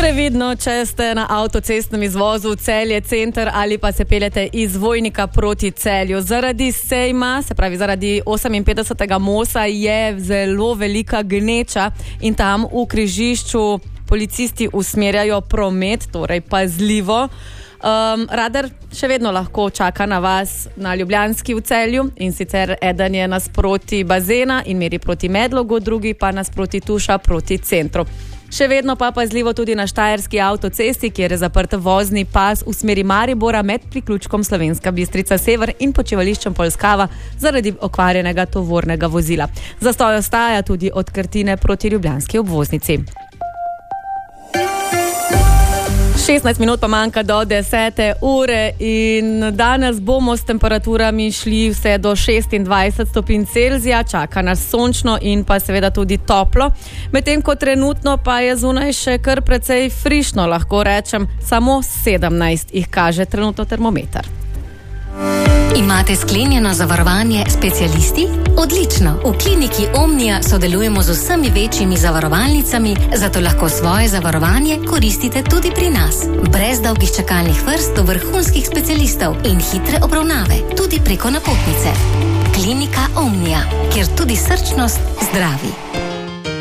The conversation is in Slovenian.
Previdno, če ste na avtocestnem izvozu v Celje center ali pa se peljete iz Vojnika proti Celju. Zaradi sejma, se pravi zaradi 58. mosta, je zelo velika gneča in tam v križišču policisti usmerjajo promet, torej pazljivo. Radar še vedno lahko čaka na vas na Ljubljanski v Celju, in sicer eden je nasproti bazena in meri proti Medlogu, drugi pa nasproti Tuša proti centru. Še vedno pa pazljivo tudi na Štajerski avtocesti, kjer je zaprt vozni pas v smeri Maribora med priključkom Slovenska Bistrica Sever in počivališčem Polskava zaradi okvarjenega tovornega vozila. Zastoj ostaja tudi od Krtine proti ljubljanski obvoznici. 16 minut pa manjka do 10. ure in danes bomo s temperaturami šli vse do 26 stopinj Celzija, čaka nas sončno in pa seveda tudi toplo. Medtem ko trenutno pa je zunaj še kar precej frišno, lahko rečem, samo 17 jih kaže trenutno termometer. Imate sklenjeno zavarovanje specialisti? Odlično! V kliniki Omnia sodelujemo z vsemi večjimi zavarovalnicami, zato lahko svoje zavarovanje koristite tudi pri nas. Brez dolgih čakalnih vrst do vrhunskih specialistov in hitre obravnave, tudi preko napotnice. Klinika Omnia, kjer tudi srčnost zdravi.